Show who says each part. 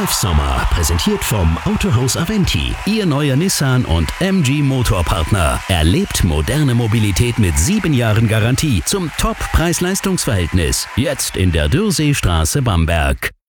Speaker 1: Golfsommer, präsentiert vom Autohaus Aventi. Ihr neuer Nissan und MG Motorpartner. Erlebt moderne Mobilität mit 7 Jahren Garantie zum Top-Preis-Leistungs-Verhältnis. Jetzt in der Dürrseestraße Bamberg.